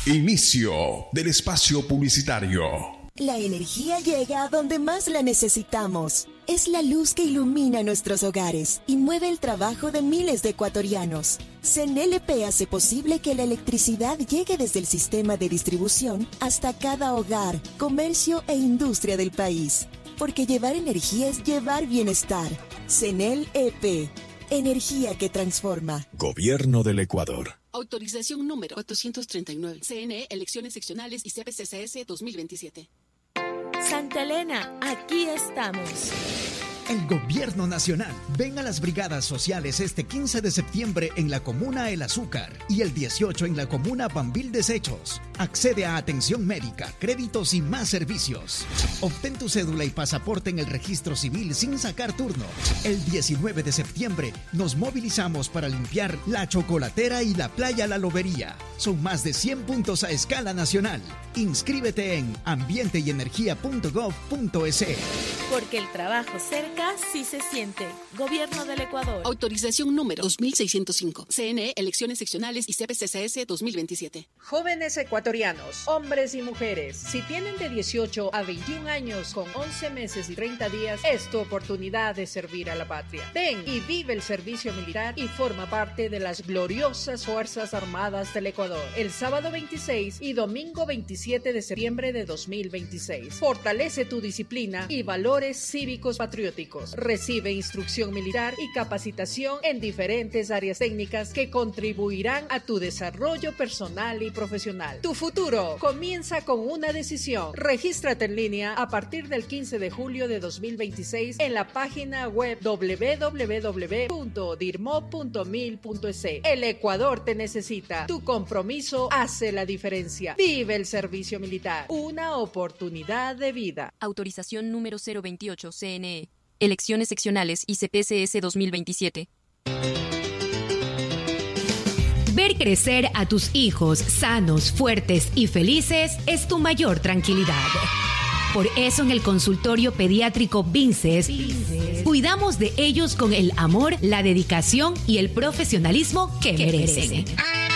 Inicio del espacio publicitario. La energía llega a donde más la necesitamos. Es la luz que ilumina nuestros hogares y mueve el trabajo de miles de ecuatorianos. CNLP hace posible que la electricidad llegue desde el sistema de distribución hasta cada hogar, comercio e industria del país. Porque llevar energía es llevar bienestar. CNLP. Energía que transforma. Gobierno del Ecuador. Autorización número 439. CNE, elecciones seccionales y CPCCS 2027. Santa Elena, aquí estamos. El Gobierno Nacional. Ven a las brigadas sociales este 15 de septiembre en la comuna El Azúcar y el 18 en la comuna Bambil Desechos. Accede a atención médica, créditos y más servicios. Obtén tu cédula y pasaporte en el registro civil sin sacar turno. El 19 de septiembre nos movilizamos para limpiar La Chocolatera y la Playa La Lobería. Son más de 100 puntos a escala nacional. Inscríbete en ambienteenergia.gov.es. Porque el trabajo cerca sí se siente. Gobierno del Ecuador. Autorización número 2605. CNE, elecciones seccionales y CPCCS 2027. Jóvenes ecuatorianos, hombres y mujeres, si tienen de 18 a 21 años con 11 meses y 30 días, es tu oportunidad de servir a la patria. Ven y vive el servicio militar y forma parte de las gloriosas Fuerzas Armadas del Ecuador. El sábado 26 y domingo 27 de septiembre de 2026. Fortalece tu disciplina y valores cívicos patrióticos. Recibe instrucción militar y capacitación en diferentes áreas técnicas que contribuirán a tu desarrollo personal y profesional. Tu futuro comienza con una decisión. Regístrate en línea a partir del 15 de julio de 2026 en la página web www.dirmo.mil.es. El Ecuador te necesita. Tu compromiso hace la diferencia. Vive el servicio militar. Una oportunidad de vida. Autorización número 028 CNE. Elecciones seccionales y CPCS 2027. Ver crecer a tus hijos sanos, fuertes y felices es tu mayor tranquilidad. Por eso en el consultorio pediátrico Vinces cuidamos de ellos con el amor, la dedicación y el profesionalismo que merecen.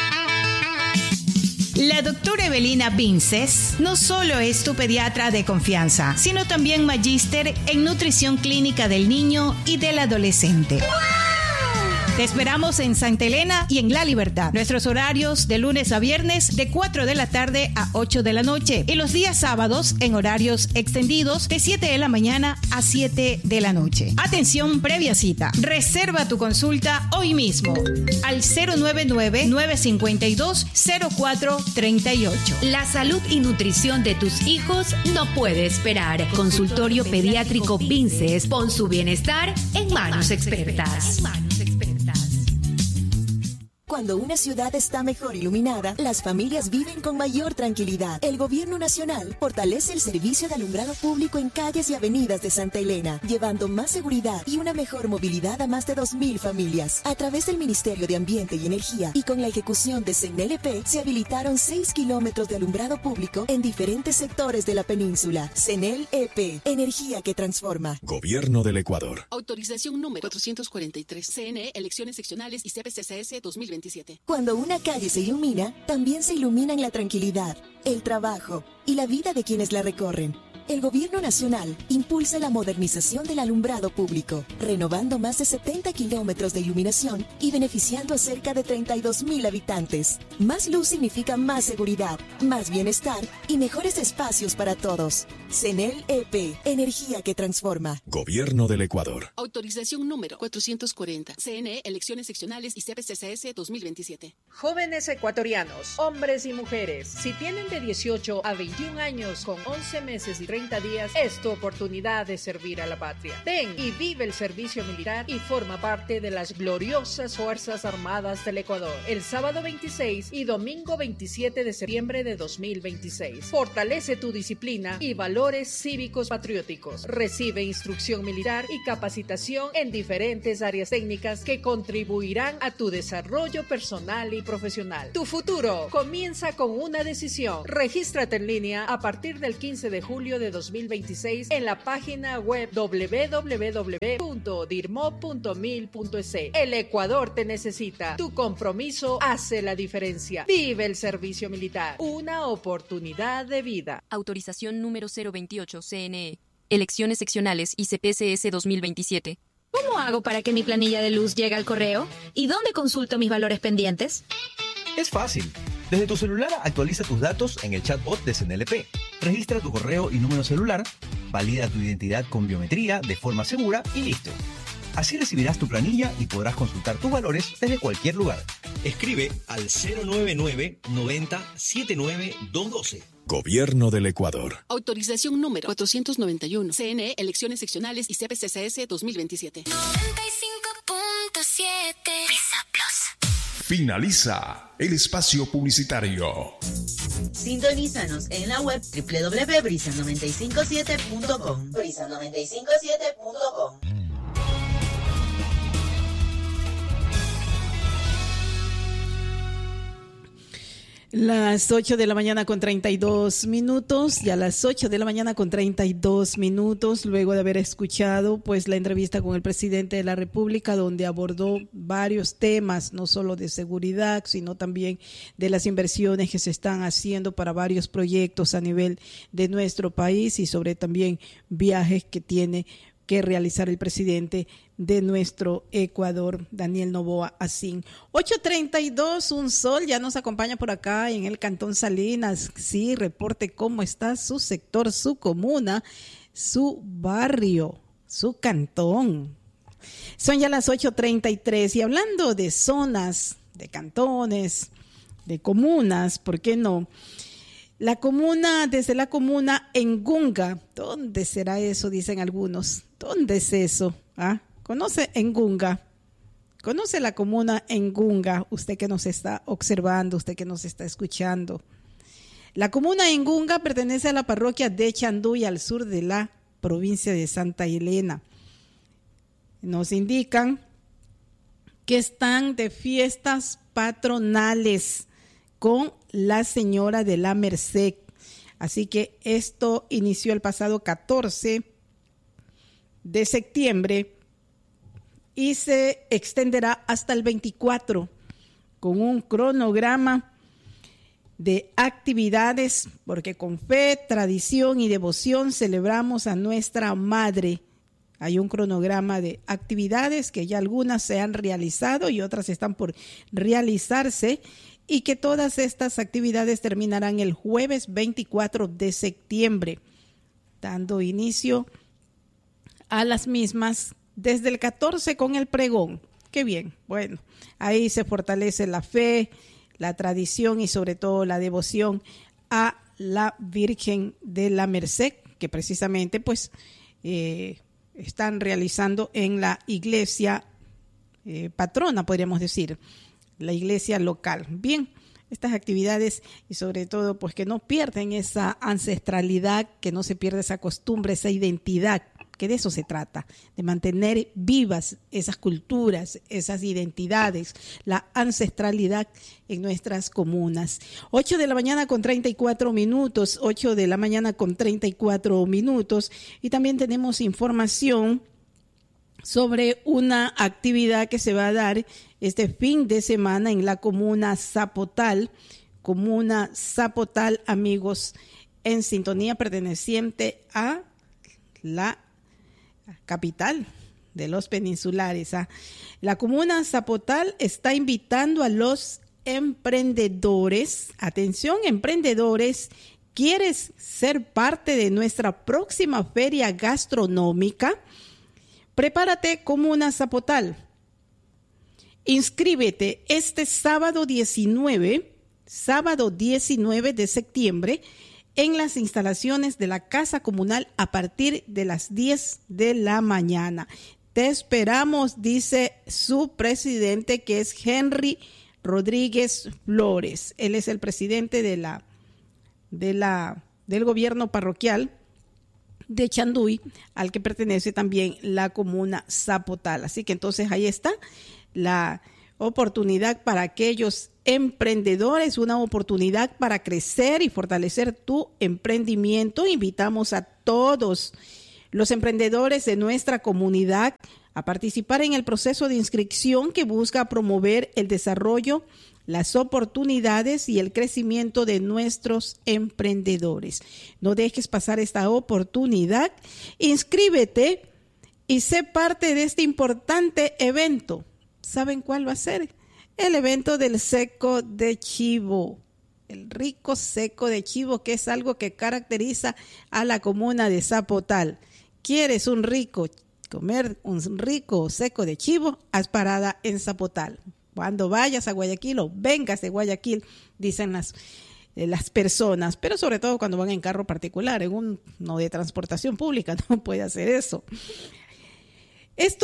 La doctora Evelina Vinces no solo es tu pediatra de confianza, sino también magíster en nutrición clínica del niño y del adolescente. Te esperamos en Santa Elena y en La Libertad. Nuestros horarios de lunes a viernes de 4 de la tarde a 8 de la noche. Y los días sábados en horarios extendidos de 7 de la mañana a 7 de la noche. Atención previa cita. Reserva tu consulta hoy mismo al 099-952-0438. La salud y nutrición de tus hijos no puede esperar. Consultorio pediátrico Vinces. Pon su bienestar en manos expertas. Cuando una ciudad está mejor iluminada, las familias viven con mayor tranquilidad. El Gobierno Nacional fortalece el servicio de alumbrado público en calles y avenidas de Santa Elena, llevando más seguridad y una mejor movilidad a más de 2.000 familias. A través del Ministerio de Ambiente y Energía y con la ejecución de CNLP, se habilitaron 6 kilómetros de alumbrado público en diferentes sectores de la península. CNLP, energía que transforma. Gobierno del Ecuador. Autorización número 443. CNE, elecciones seccionales y CPCCS 2027. Cuando una calle se ilumina, también se iluminan la tranquilidad, el trabajo y la vida de quienes la recorren. El Gobierno Nacional impulsa la modernización del alumbrado público, renovando más de 70 kilómetros de iluminación y beneficiando a cerca de 32.000 habitantes. Más luz significa más seguridad, más bienestar y mejores espacios para todos. CNLP, energía que transforma. Gobierno del Ecuador. Autorización número 440. CNE, elecciones seccionales y CPCCS 2027. Jóvenes ecuatorianos, hombres y mujeres, si tienen de 18 a 21 años con 11 meses y 30 días, es tu oportunidad de servir a la patria. Ven y vive el servicio militar y forma parte de las gloriosas Fuerzas Armadas del Ecuador. El sábado 26 y domingo 27 de septiembre de 2026. Fortalece tu disciplina y valor valores cívicos patrióticos. Recibe instrucción militar y capacitación en diferentes áreas técnicas que contribuirán a tu desarrollo personal y profesional. Tu futuro comienza con una decisión. Regístrate en línea a partir del 15 de julio de 2026 en la página web www.dirmo.mil.es. El Ecuador te necesita. Tu compromiso hace la diferencia. Vive el servicio militar. Una oportunidad de vida. Autorización número 028 CNE. Elecciones seccionales y CPCS 2027. ¿Cómo hago para que mi planilla de luz llegue al correo? ¿Y dónde consulto mis valores pendientes? Es fácil. Desde tu celular actualiza tus datos en el chatbot de CNLP. Registra tu correo y número celular, valida tu identidad con biometría de forma segura y listo. Así recibirás tu planilla y podrás consultar tus valores desde cualquier lugar. Escribe al 099 90 79 212. Gobierno del Ecuador. Autorización número 491. CNE, Elecciones Seccionales y CPCS 2027. 95.7 Brisa Plus. Finaliza el espacio publicitario. Sintonízanos en la web www.brisa957.com. Brisa957.com. Las 8 de la mañana con 32 minutos, ya las 8 de la mañana con 32 minutos, luego de haber escuchado pues la entrevista con el presidente de la República, donde abordó varios temas, no solo de seguridad, sino también de las inversiones que se están haciendo para varios proyectos a nivel de nuestro país y sobre también viajes que tiene que realizar el presidente de nuestro Ecuador, Daniel Noboa Asín. 8:32, un sol, ya nos acompaña por acá en el Cantón Salinas. Sí, reporte cómo está su sector, su comuna, su barrio, su cantón. Son ya las 8:33 y hablando de zonas, de cantones, de comunas, ¿por qué no? Desde la comuna Engunga, ¿dónde será eso? Dicen algunos. ¿Dónde es eso? ¿Ah? ¿Conoce Engunga? ¿Conoce la comuna Engunga? Usted que nos está observando, usted que nos está escuchando. La comuna Engunga pertenece a la parroquia de Chanduy, al sur de la provincia de Santa Elena. Nos indican que están de fiestas patronales con la Señora de la Merced. Así que esto inició el pasado 14 de septiembre y se extenderá hasta el 24 con un cronograma de actividades, porque con fe, tradición y devoción celebramos a nuestra Madre. Hay un cronograma de actividades que ya algunas se han realizado y otras están por realizarse, y que todas estas actividades terminarán el jueves 24 de septiembre, dando inicio a las mismas desde el 14 con el pregón. Qué bien, bueno, ahí se fortalece la fe, la tradición y sobre todo la devoción a la Virgen de la Merced, que precisamente pues están realizando en la iglesia patrona, podríamos decir, la iglesia local. Bien, estas actividades y sobre todo pues que no pierden esa ancestralidad, que no se pierda esa costumbre, esa identidad, que de eso se trata, de mantener vivas esas culturas, esas identidades, la ancestralidad en nuestras comunas. 8 de la mañana con 34 minutos, 8 de la mañana con 34 minutos, y también tenemos información sobre una actividad que se va a dar este fin de semana en la comuna Zapotal, amigos, en sintonía, perteneciente a la capital de los peninsulares. La comuna Zapotal está invitando a los emprendedores, atención emprendedores, ¿quieres ser parte de nuestra próxima feria gastronómica? Prepárate, Comuna Zapotal. Inscríbete este sábado 19 de septiembre en las instalaciones de la Casa Comunal a partir de las 10 de la mañana. Te esperamos, dice su presidente, que es Henry Rodríguez Flores. Él es el presidente del gobierno parroquial de Chanduy, al que pertenece también la comuna Zapotal. Así que entonces ahí está la oportunidad para aquellos emprendedores, una oportunidad para crecer y fortalecer tu emprendimiento. Invitamos a todos los emprendedores de nuestra comunidad a participar en el proceso de inscripción que busca promover el desarrollo, las oportunidades y el crecimiento de nuestros emprendedores. No dejes pasar esta oportunidad. Inscríbete y sé parte de este importante evento. ¿Saben cuál va a ser? El evento del seco de chivo. El rico seco de chivo, que es algo que caracteriza a la comuna de Zapotal. ¿Quieres comer un rico seco de chivo? Haz parada en Zapotal. Cuando vayas a Guayaquil o vengas de Guayaquil, dicen las personas, pero sobre todo cuando van en carro particular, en uno de transportación pública, no puede hacer eso. Esto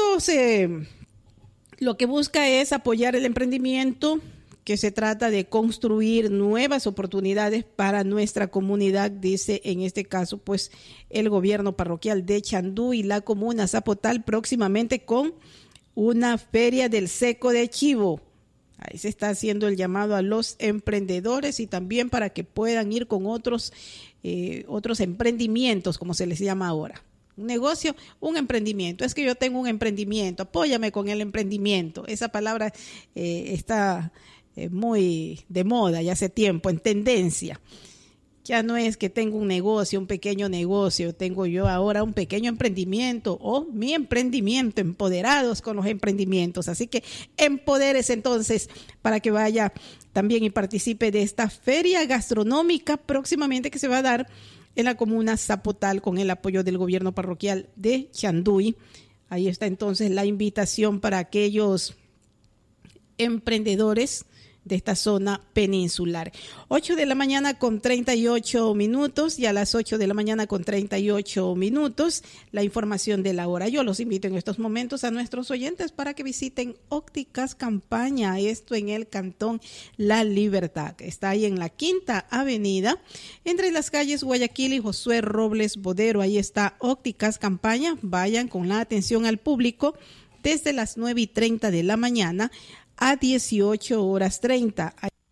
lo que busca es apoyar el emprendimiento, que se trata de construir nuevas oportunidades para nuestra comunidad, dice en este caso pues el gobierno parroquial de Chanduy y la comuna Zapotal, próximamente con una feria del seco de chivo. Ahí se está haciendo el llamado a los emprendedores y también para que puedan ir con otros emprendimientos, como se les llama ahora. Un negocio, un emprendimiento. Es que yo tengo un emprendimiento, apóyame con el emprendimiento. Esa palabra está muy de moda ya hace tiempo, en tendencia. Ya no es que tengo un negocio, un pequeño negocio, tengo yo ahora un pequeño emprendimiento o mi emprendimiento, empoderados con los emprendimientos. Así que empodérese entonces para que vaya también y participe de esta feria gastronómica próximamente que se va a dar en la comuna Zapotal con el apoyo del gobierno parroquial de Chanduy. Ahí está entonces la invitación para aquellos emprendedores de esta zona peninsular. 8 de la mañana con 38 minutos y a las 8 de la mañana con 38 minutos la información de la hora. Yo los invito en estos momentos a nuestros oyentes para que visiten Ópticas Campaña, esto en el cantón La Libertad. Está ahí en la Quinta Avenida, entre las calles Guayaquil y Josué Robles Bodero. Ahí está Ópticas Campaña. Vayan con la atención al público desde las 9:30 de la mañana a 18:30.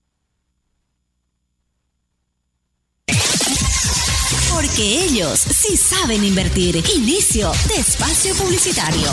Porque ellos sí saben invertir. Inicio de espacio publicitario.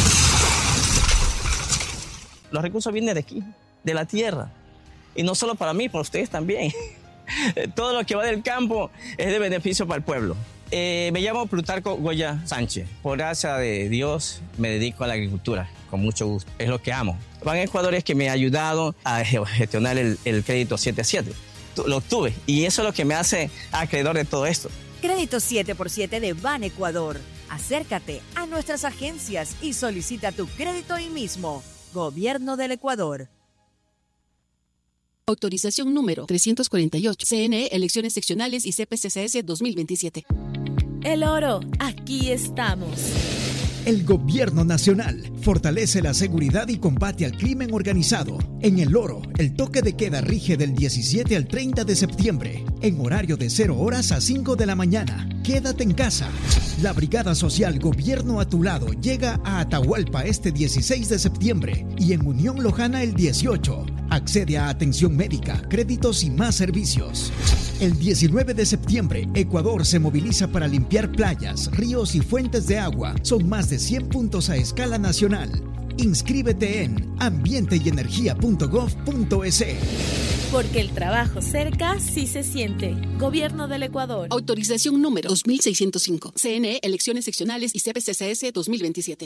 Los recursos vienen de aquí, de la tierra. Y no solo para mí, para ustedes también. Todo lo que va del campo es de beneficio para el pueblo. Me llamo Plutarco Goya Sánchez. Por gracia de Dios me dedico a la agricultura, con mucho gusto. Es lo que amo. Ban Ecuador es que me ha ayudado a gestionar el crédito 7-7. Lo obtuve y eso es lo que me hace acreedor de todo esto. Crédito 7x7 de Ban Ecuador. Acércate a nuestras agencias y solicita tu crédito hoy mismo. Gobierno del Ecuador. Autorización número 348. CNE, Elecciones Seccionales y CPCCS 2027. El oro, aquí estamos. El Gobierno Nacional fortalece la seguridad y combate al crimen organizado. En El Oro, el toque de queda rige del 17 al 30 de septiembre, en horario de 0 horas a 5 de la mañana. Quédate en casa. La Brigada Social Gobierno a tu lado llega a Atahualpa este 16 de septiembre y en Unión Lojana el 18. Accede a atención médica, créditos y más servicios. El 19 de septiembre, Ecuador se moviliza para limpiar playas, ríos y fuentes de agua. Son más de 100 puntos a escala nacional. Inscríbete en ambienteenergia.gov.es. Porque el trabajo cerca sí se siente. Gobierno del Ecuador. Autorización número 2605. CNE, Elecciones Seccionales y CPCCS 2027.